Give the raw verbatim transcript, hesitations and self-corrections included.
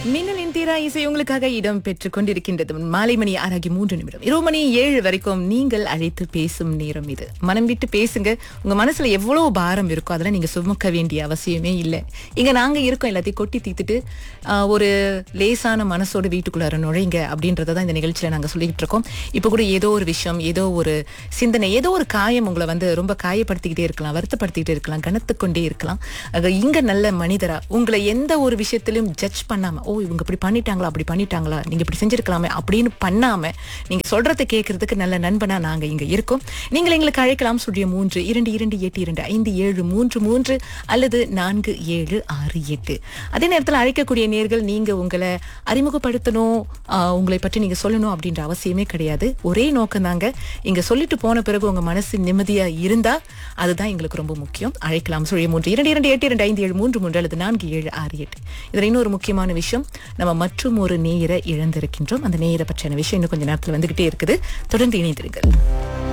மின்னலின் தீரா இசை உங்களுக்காக இடம் பெற்றுக் கொண்டிருக்கின்றது. மாலை மணி ஆறாகி மூன்று நிமிடம் இரவு மணி ஏழு வரைக்கும் நீங்கள் அழைத்து பேசும் நேரம் இது. மனம் விட்டு பேசுங்க. உங்க மனசுல எவ்வளவு பாரம் இருக்கோ அதெல்லாம் நீங்க சுமக்க வேண்டிய அவசியமே இல்லை. இங்க நாங்க இருக்கோம், எல்லாத்தையும் கொட்டி தீத்துட்டு ஆஹ், ஒரு லேசான மனசோட வீட்டுக்குள்ளார நுழைங்க அப்படின்றதான் இந்த நிகழ்ச்சியில நாங்க சொல்லிட்டு இருக்கோம். இப்ப கூட ஏதோ ஒரு விஷயம், ஏதோ ஒரு சிந்தனை, ஏதோ ஒரு காயம் உங்களை வந்து ரொம்ப காயப்படுத்திக்கிட்டே இருக்கலாம், வருத்தப்படுத்திக்கிட்டே இருக்கலாம், கனத்து கொண்டே இருக்கலாம். ஆக, இங்க நல்ல மனிதரா உங்களை எந்த ஒரு விஷயத்திலும் ஜட்ஜ் பண்ணாம, ஓ இவங்க இப்படி பண்ணிட்டாங்களா, அப்படி பண்ணிட்டாங்களா, நீங்க இப்படி செஞ்சிருக்கலாமே அப்படின்னு பண்ணாம நீங்க சொல்றதை கேட்கறதுக்கு நல்ல நண்பனா நாங்க இங்க இருக்கோம். நீங்கள் எங்களுக்கு அழைக்கலாம். சுழிய மூன்று இரண்டு இரண்டு எட்டு இரண்டு ஐந்து ஏழு மூன்று மூன்று அல்லது நான்கு ஏழு ஆறு எட்டு. அதே நேரத்தில் அழைக்கக்கூடிய நேர்கள் நீங்க உங்களை அறிமுகப்படுத்தணும், ஆஹ், உங்களை பற்றி நீங்க சொல்லணும் அப்படின்ற அவசியமே கிடையாது. ஒரே நோக்கம் தாங்க, இங்க சொல்லிட்டு போன பிறகு உங்க மனசு நிம்மதியா இருந்தா அதுதான் எங்களுக்கு ரொம்ப முக்கியம். அழைக்கலாம். சுழிய மூன்று இரண்டு இரண்டு எட்டு இரண்டு ஐந்து ஏழு மூன்று மூன்று அல்லது நான்கு ஏழு ஆறு எட்டு. இதுல இன்னொரு முக்கியமான விஷயம், நம்ம மற்றும் ஒரு நேயரை இழந்திருக்கின்றோம். அந்த நேயரை பற்றியான விஷயம் இன்னும் கொஞ்ச நேரத்தில் வந்துகிட்டே இருக்குது. தொடர்ந்து இணைந்திருங்கள்.